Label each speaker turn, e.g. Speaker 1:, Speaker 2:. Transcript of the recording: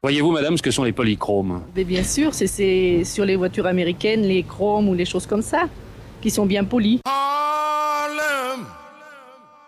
Speaker 1: Voyez-vous, madame, ce que sont les polychromes?
Speaker 2: Mais bien sûr, c'est sur les voitures américaines, les chromes ou les choses comme ça, qui sont bien polies.